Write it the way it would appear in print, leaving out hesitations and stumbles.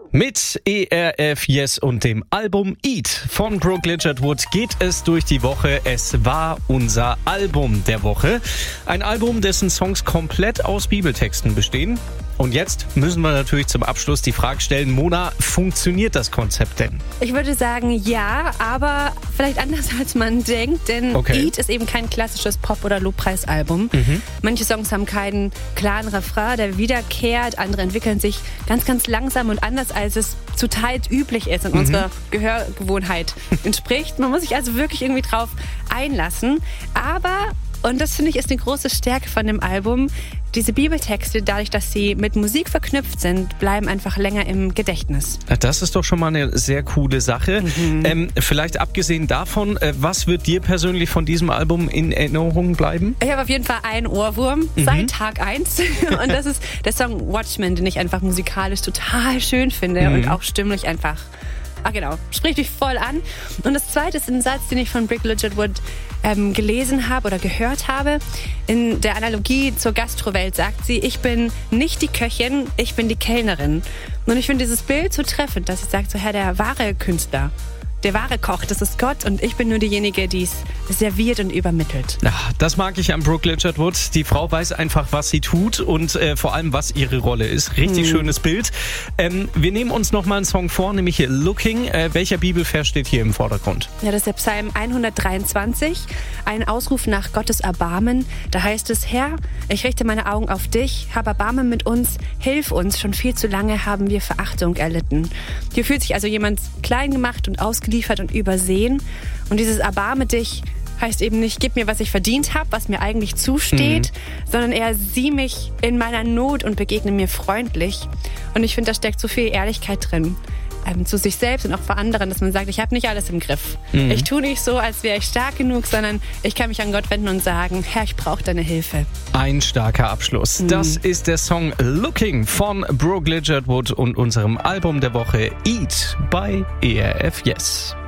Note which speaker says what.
Speaker 1: Mit ERF Yes und dem Album Eat von Brooke Ligertwood geht es durch die Woche. Es war unser Album der Woche. Ein Album, dessen Songs komplett aus Bibeltexten bestehen. Und jetzt müssen wir natürlich zum Abschluss die Frage stellen, Mona, funktioniert das Konzept denn?
Speaker 2: Ich würde sagen, ja, aber vielleicht anders als man denkt, denn Eat ist eben kein klassisches Pop- oder Lobpreisalbum. Manche Songs haben keinen klaren Refrain, der wiederkehrt, andere entwickeln sich ganz, ganz langsam und anders, als es zuteils üblich ist und unserer Gehörgewohnheit entspricht. Man muss sich also wirklich irgendwie drauf einlassen, aber, und das finde ich ist eine große Stärke von dem Album, diese Bibeltexte, dadurch, dass sie mit Musik verknüpft sind, bleiben einfach länger im Gedächtnis.
Speaker 1: Das ist doch schon mal eine sehr coole Sache. Vielleicht abgesehen davon, was wird dir persönlich von diesem Album in Erinnerung bleiben?
Speaker 2: Ich habe auf jeden Fall einen Ohrwurm seit Tag 1 und das ist der Song Watchmen, den ich einfach musikalisch total schön finde und auch stimmlich einfach, spricht mich voll an. Und das zweite ist ein Satz, den ich von Brooke Ligertwood gelesen habe oder gehört habe. In der Analogie zur Gastrowelt sagt sie, ich bin nicht die Köchin, ich bin die Kellnerin. Und ich finde dieses Bild so treffend, dass sie sagt, so Herr, der wahre Künstler, der wahre Koch, das ist Gott und ich bin nur diejenige, die es serviert und übermittelt.
Speaker 1: Ach, das mag ich an Brooke Ligertwood. Die Frau weiß einfach, was sie tut und vor allem, was ihre Rolle ist. Richtig schönes Bild. Wir nehmen uns nochmal einen Song vor, nämlich hier Looking. Welcher Bibelvers steht hier im Vordergrund?
Speaker 2: Ja, das ist der Psalm 123, ein Ausruf nach Gottes Erbarmen. Da heißt es, Herr, ich richte meine Augen auf dich, hab Erbarmen mit uns, hilf uns, schon viel zu lange haben wir Verachtung erlitten. Hier fühlt sich also jemand klein gemacht und ausgeliefert und übersehen. Und dieses Erbarme dich heißt eben nicht, gib mir, was ich verdient habe, was mir eigentlich zusteht, sondern eher sieh mich in meiner Not und begegne mir freundlich. Und ich finde, da steckt so viel Ehrlichkeit drin. Zu sich selbst und auch vor anderen, dass man sagt, ich habe nicht alles im Griff. Ich tue nicht so, als wäre ich stark genug, sondern ich kann mich an Gott wenden und sagen, Herr, ich brauche deine Hilfe.
Speaker 1: Ein starker Abschluss. Das ist der Song Looking von Brooke Ligertwood und unserem Album der Woche Eat bei ERF Yes.